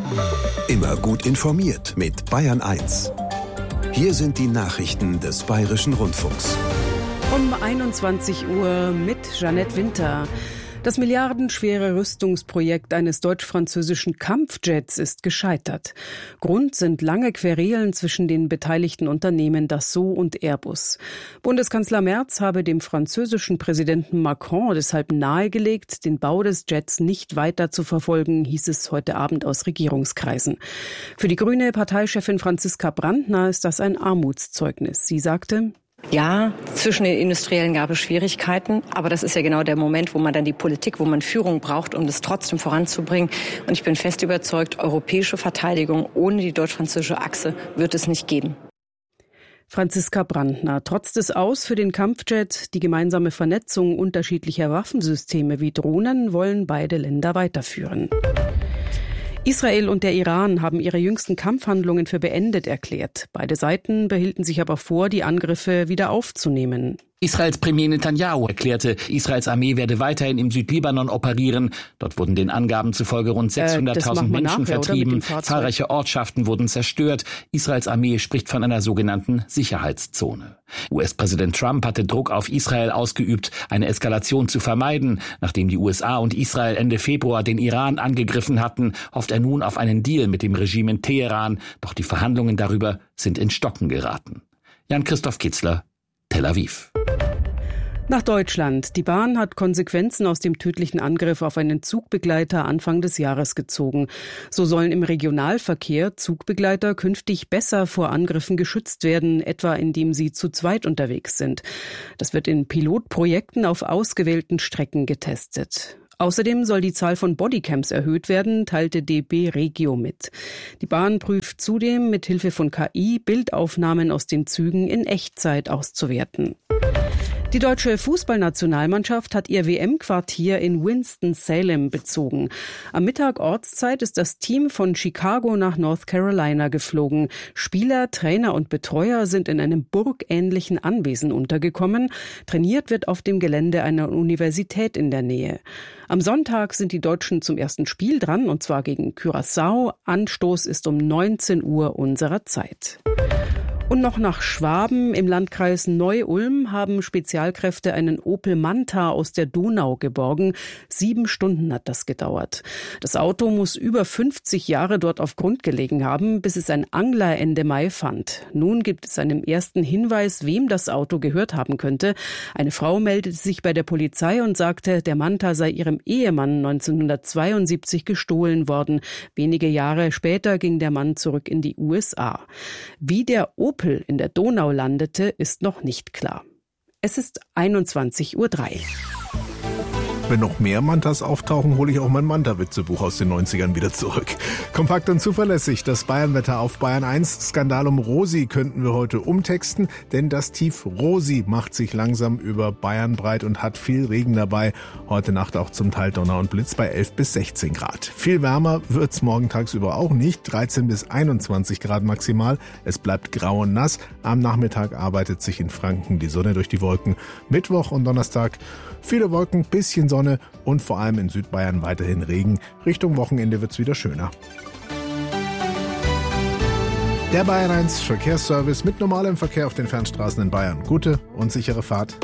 Immer gut informiert mit Bayern 1. Hier sind die Nachrichten des Bayerischen Rundfunks. Um 21 Uhr mit Jeanette Winter. Das milliardenschwere Rüstungsprojekt eines deutsch-französischen Kampfjets ist gescheitert. Grund sind lange Querelen zwischen den beteiligten Unternehmen Dassault und Airbus. Bundeskanzler Merz habe dem französischen Präsidenten Macron deshalb nahegelegt, den Bau des Jets nicht weiter zu verfolgen, hieß es heute Abend aus Regierungskreisen. Für die grüne Parteichefin Franziska Brandner ist das ein Armutszeugnis. Sie sagte: Ja, zwischen den Industriellen gab es Schwierigkeiten, aber das ist ja genau der Moment, wo man dann die Politik, wo man Führung braucht, um das trotzdem voranzubringen. Und ich bin fest überzeugt, europäische Verteidigung ohne die deutsch-französische Achse wird es nicht geben. Franziska Brandner. Trotz des Aus für den Kampfjet, die gemeinsame Vernetzung unterschiedlicher Waffensysteme wie Drohnen wollen beide Länder weiterführen. Israel und der Iran haben ihre jüngsten Kampfhandlungen für beendet erklärt. Beide Seiten behielten sich aber vor, die Angriffe wieder aufzunehmen. Israels Premier Netanyahu erklärte, Israels Armee werde weiterhin im Südlibanon operieren. Dort wurden den Angaben zufolge rund 600.000 Menschen vertrieben. Zahlreiche Ortschaften wurden zerstört. Israels Armee spricht von einer sogenannten Sicherheitszone. US-Präsident Trump hatte Druck auf Israel ausgeübt, eine Eskalation zu vermeiden. Nachdem die USA und Israel Ende Februar den Iran angegriffen hatten, hofft er nun auf einen Deal mit dem Regime in Teheran. Doch die Verhandlungen darüber sind ins Stocken geraten. Jan-Christoph Kitzler, Tel Aviv. Nach Deutschland. Die Bahn hat Konsequenzen aus dem tödlichen Angriff auf einen Zugbegleiter Anfang des Jahres gezogen. So sollen im Regionalverkehr Zugbegleiter künftig besser vor Angriffen geschützt werden, etwa indem sie zu zweit unterwegs sind. Das wird in Pilotprojekten auf ausgewählten Strecken getestet. Außerdem soll die Zahl von Bodycams erhöht werden, teilte DB Regio mit. Die Bahn prüft zudem, mit Hilfe von KI Bildaufnahmen aus den Zügen in Echtzeit auszuwerten. Die deutsche Fußballnationalmannschaft hat ihr WM-Quartier in Winston-Salem bezogen. Am Mittag Ortszeit ist das Team von Chicago nach North Carolina geflogen. Spieler, Trainer und Betreuer sind in einem burgähnlichen Anwesen untergekommen. Trainiert wird auf dem Gelände einer Universität in der Nähe. Am Sonntag sind die Deutschen zum ersten Spiel dran, und zwar gegen Curaçao. Anstoß ist um 19 Uhr unserer Zeit. Und noch nach Schwaben. Im Landkreis Neu-Ulm haben Spezialkräfte einen Opel Manta aus der Donau geborgen. 7 Stunden hat das gedauert. Das Auto muss über 50 Jahre dort auf Grund gelegen haben, bis es ein Angler Ende Mai fand. Nun gibt es einen ersten Hinweis, wem das Auto gehört haben könnte. Eine Frau meldete sich bei der Polizei und sagte, der Manta sei ihrem Ehemann 1972 gestohlen worden. Wenige Jahre später ging der Mann zurück in die USA. Wie der Opel in der Donau landete, ist noch nicht klar. Es ist 21:03 Uhr. Wenn noch mehr Mantas auftauchen, hole ich auch mein Manta-Witzebuch aus den 90ern wieder zurück. Kompakt und zuverlässig, das Bayernwetter auf Bayern 1. Skandal um Rosi könnten wir heute umtexten, denn das Tief Rosi macht sich langsam über Bayern breit und hat viel Regen dabei. Heute Nacht auch zum Teil Donner und Blitz bei 11 bis 16 Grad. Viel wärmer wird's morgen tagsüber auch nicht, 13 bis 21 Grad maximal. Es bleibt grau und nass. Am Nachmittag arbeitet sich in Franken die Sonne durch die Wolken. Mittwoch und Donnerstag viele Wolken, bisschen Sonne und vor allem in Südbayern weiterhin Regen. Richtung Wochenende wird's wieder schöner. Der Bayern 1 Verkehrsservice mit normalem Verkehr auf den Fernstraßen in Bayern. Gute und sichere Fahrt.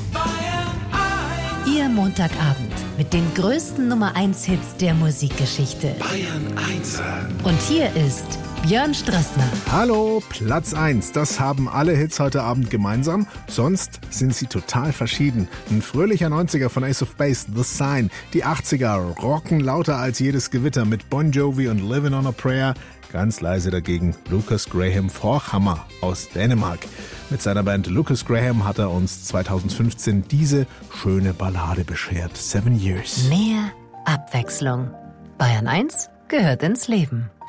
Ihr Montagabend mit den größten Nummer 1 Hits der Musikgeschichte. Bayern 1. Und hier ist Björn Strassner. Hallo, Platz 1. Das haben alle Hits heute Abend gemeinsam. Sonst sind sie total verschieden. Ein fröhlicher 90er von Ace of Base, The Sign. Die 80er rocken lauter als jedes Gewitter mit Bon Jovi und Living on a Prayer. Ganz leise dagegen Lucas Graham Forchhammer aus Dänemark. Mit seiner Band Lucas Graham hat er uns 2015 diese schöne Ballade beschert. 7 Years. Mehr Abwechslung. Bayern 1 gehört ins Leben.